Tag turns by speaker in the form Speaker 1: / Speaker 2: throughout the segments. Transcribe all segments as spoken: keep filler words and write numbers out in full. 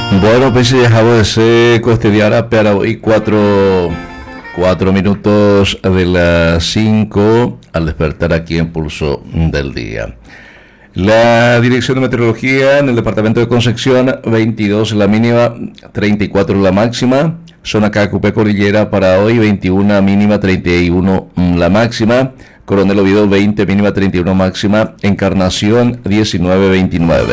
Speaker 1: Bueno, pues ya acabo de ser costidiana para hoy cuatro, cuatro minutos de las cinco al despertar aquí en Pulso del Día. La Dirección de Meteorología en el departamento de Concepción, veintidós la mínima, treinta y cuatro la máxima. Zona Cacupé Cordillera para hoy, veintiuno mínima, treinta y uno la máxima. Coronel Oviedo, veinte mínima, treinta y uno máxima. Encarnación, diecinueve veintinueve.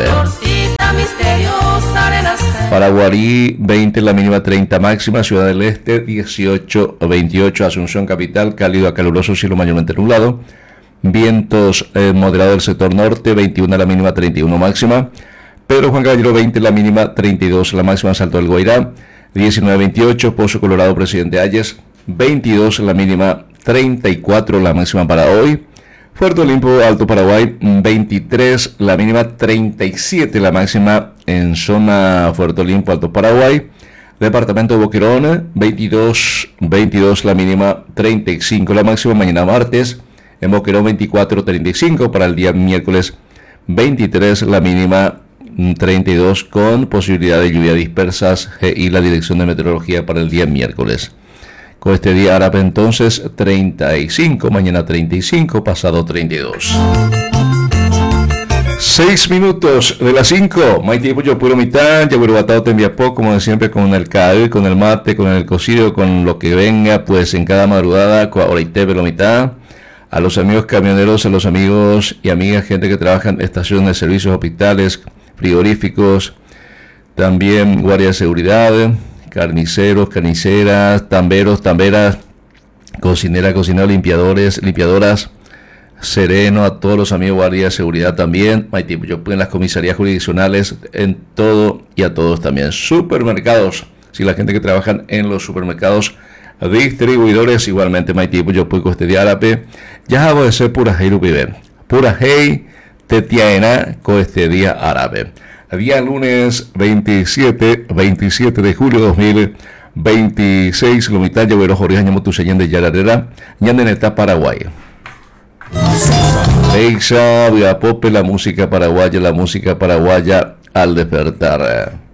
Speaker 1: Paraguarí, veinte la mínima, treinta máxima. Ciudad del Este, dieciocho veintiocho. Asunción Capital, cálido a caluroso, cielo mayormente nublado. Vientos eh, moderados del sector norte, veintiuno la mínima, treinta y uno máxima. Pedro Juan Caballero, veinte la mínima, treinta y dos la máxima. Salto del Guairá, diecinueve veintiocho. Pozo Colorado, Presidente Hayes, veintidós la mínima, treinta y cuatro la máxima para hoy. Puerto Limpo, Alto Paraguay, veintitrés la mínima, treinta y siete la máxima en zona Puerto Limpo, Alto Paraguay. Departamento de Boquerón, veintidós, veintidós la mínima, treinta y cinco la máxima. Mañana martes, en Boquerón veinticuatro, treinta y cinco. Para el día miércoles, veintitrés la mínima, treinta y dos con posibilidad de lluvia dispersas y la Dirección de Meteorología para el día miércoles. Con este día árabe entonces treinta y cinco, mañana treinta y cinco, pasado treinta y dos. Seis minutos de las cinco. Maite yo puro mitad, ya batado te envía poco, como de siempre, con el cae, con el mate, con el cocido, con lo que venga, pues en cada madrugada, ahora y te velo mitad. A los amigos camioneros, a los amigos y amigas, gente que trabaja en estaciones de servicios, hospitales, frigoríficos, también guardia de seguridad, carniceros, carniceras, tamberos, tamberas, cocineras, cocineros, limpiadores, limpiadoras, sereno, a todos los amigos guardia de seguridad también, yo en las comisarías jurisdiccionales, en todo y a todos también. Supermercados, si la gente que trabaja en los supermercados, distribuidores igualmente, Maití, yo puedo este día árabe, ya hago de ser pura hey vive, pura hey tetiaena con este día árabe. Día lunes veintisiete, veintisiete de julio de dos mil veintiséis, Lomitán, Llavero, Jorge, Ñamutu, Señén de Yararera, Ñandeneta, Paraguay. Eixa, Viapope, la música paraguaya, la música paraguaya al despertar.